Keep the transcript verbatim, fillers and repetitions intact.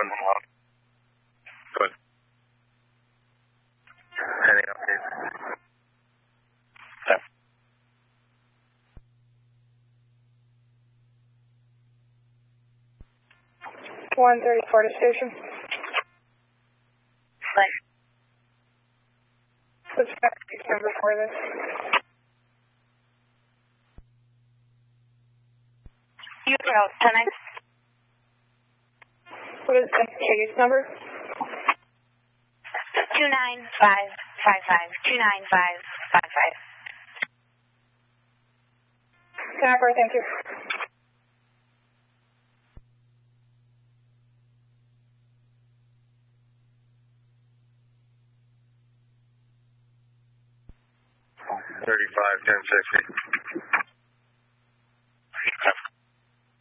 one. Good. Heading up here. Yeah. one thirty-four to station. Right. Suspect number for this. You go, ten X. What is the case number? two nine five five five. two nine five five five. Jennifer, thank you. thirty-five, ten sixty.